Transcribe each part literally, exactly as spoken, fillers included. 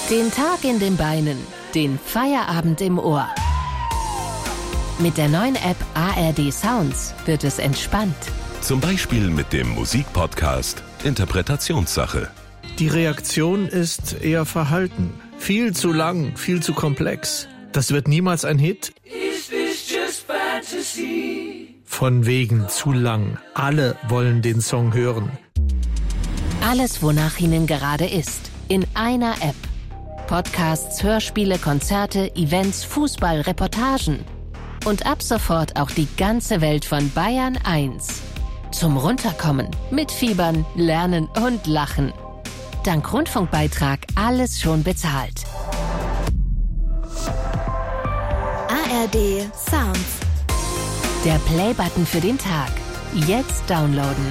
Den Tag in den Beinen, den Feierabend im Ohr. Mit der neuen App A R D Sounds wird es entspannt. Zum Beispiel mit dem Musikpodcast Interpretationssache. Die Reaktion ist eher verhalten. Viel zu lang, viel zu komplex. Das wird niemals ein Hit. Is this just fantasy? Von wegen zu lang. Alle wollen den Song hören. Alles, wonach Ihnen gerade ist, in einer App. Podcasts, Hörspiele, Konzerte, Events, Fußball, Reportagen. Und ab sofort auch die ganze Welt von Bayern eins. Zum Runterkommen, mitfiebern, lernen und lachen. Dank Rundfunkbeitrag alles schon bezahlt. A R D Sounds. Der Play-Button für den Tag. Jetzt downloaden.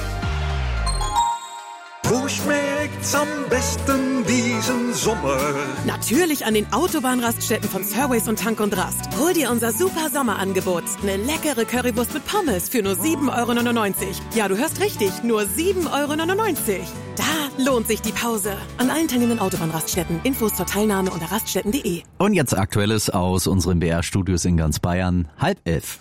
Wo schmeckt's am besten diesen Sommer? Natürlich an den Autobahnraststätten von Surways und Tank und Rast. Hol dir unser super Sommerangebot. Eine leckere Currywurst mit Pommes für nur sieben Euro neunundneunzig. Ja, du hörst richtig, nur sieben Euro neunundneunzig. Da lohnt sich die Pause. An allen teilnehmenden Autobahnraststätten. Infos zur Teilnahme unter raststätten punkt de. Und jetzt Aktuelles aus unseren B R-Studios in ganz Bayern. Halb elf.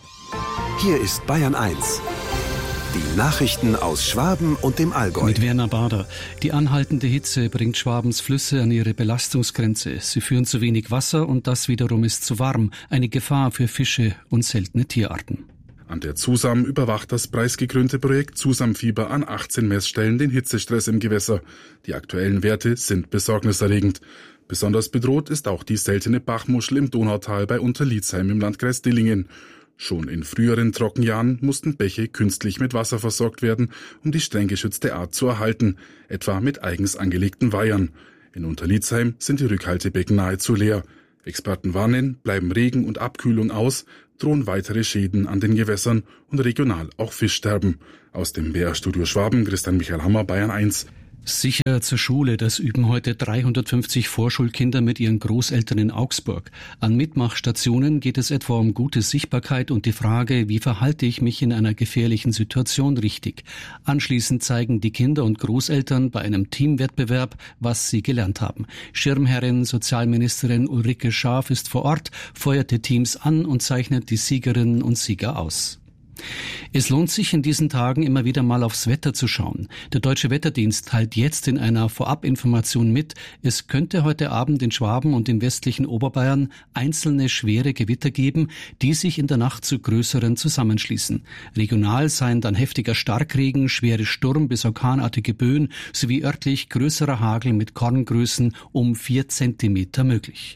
Hier ist Bayern eins. Die Nachrichten aus Schwaben und dem Allgäu. Mit Werner Bader. Die anhaltende Hitze bringt Schwabens Flüsse an ihre Belastungsgrenze. Sie führen zu wenig Wasser und das wiederum ist zu warm. Eine Gefahr für Fische und seltene Tierarten. An der ZUSAM überwacht das preisgekrönte Projekt ZUSAM-Fieber an achtzehn Messstellen den Hitzestress im Gewässer. Die aktuellen Werte sind besorgniserregend. Besonders bedroht ist auch die seltene Bachmuschel im Donautal bei Unterliedsheim im Landkreis Dillingen. Schon in früheren Trockenjahren mussten Bäche künstlich mit Wasser versorgt werden, um die streng geschützte Art zu erhalten, etwa mit eigens angelegten Weihern. In Unterliedsheim sind die Rückhaltebecken nahezu leer. Experten warnen, bleiben Regen und Abkühlung aus, drohen weitere Schäden an den Gewässern und regional auch Fischsterben. Aus dem B R-Studio Schwaben, Christian Michael Hammer, Bayern eins. Sicher zur Schule, das üben heute dreihundertfünfzig Vorschulkinder mit ihren Großeltern in Augsburg. An Mitmachstationen geht es etwa um gute Sichtbarkeit und die Frage, wie verhalte ich mich in einer gefährlichen Situation richtig. Anschließend zeigen die Kinder und Großeltern bei einem Teamwettbewerb, was sie gelernt haben. Schirmherrin, Sozialministerin Ulrike Schaaf ist vor Ort, feuert die Teams an und zeichnet die Siegerinnen und Sieger aus. Es lohnt sich in diesen Tagen immer wieder mal aufs Wetter zu schauen. Der Deutsche Wetterdienst teilt jetzt in einer Vorabinformation mit, es könnte heute Abend in Schwaben und im westlichen Oberbayern einzelne schwere Gewitter geben, die sich in der Nacht zu größeren zusammenschließen. Regional seien dann heftiger Starkregen, schwere Sturm- bis orkanartige Böen sowie örtlich größerer Hagel mit Korngrößen um vier Zentimeter möglich.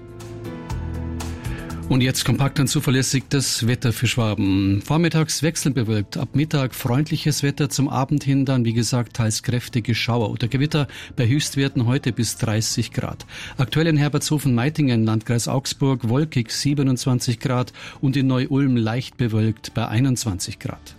Und jetzt kompakt und zuverlässig das Wetter für Schwaben. Vormittags wechselbewölkt, ab Mittag freundliches Wetter, zum Abend hin dann, wie gesagt, teils kräftige Schauer oder Gewitter bei Höchstwerten heute bis dreißig Grad. Aktuell in Herbertshofen-Meitingen, Landkreis Augsburg, wolkig siebenundzwanzig Grad und in Neu-Ulm leicht bewölkt bei einundzwanzig Grad.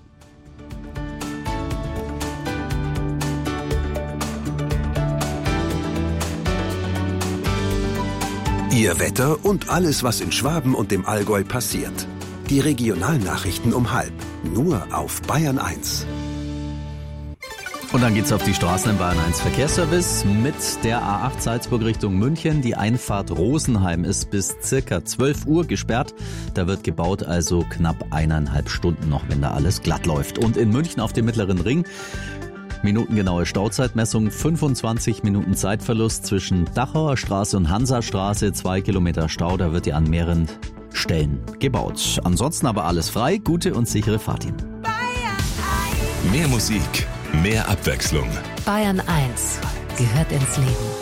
Ihr Wetter und alles, was in Schwaben und dem Allgäu passiert. Die Regionalnachrichten um halb. Nur auf Bayern eins. Und dann geht's auf die Straßen im Bayern eins Verkehrsservice mit der A acht Salzburg Richtung München. Die Einfahrt Rosenheim ist bis circa zwölf Uhr gesperrt. Da wird gebaut, also knapp eineinhalb Stunden noch, wenn da alles glatt läuft. Und in München auf dem Mittleren Ring minutengenaue Stauzeitmessung, fünfundzwanzig Minuten Zeitverlust zwischen Dachauer Straße und Hansastraße, zwei Kilometer Stau, da wird ja an mehreren Stellen gebaut. Ansonsten aber alles frei, gute und sichere Fahrt Ihnen. Mehr Musik, mehr Abwechslung. Bayern eins gehört ins Leben.